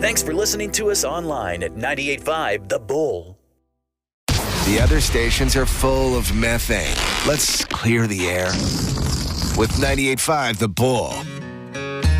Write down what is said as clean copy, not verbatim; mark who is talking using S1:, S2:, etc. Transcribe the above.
S1: Thanks for listening to us online at 98.5 The Bull.
S2: The other stations are full of methane. Let's clear the air with 98.5 The Bull.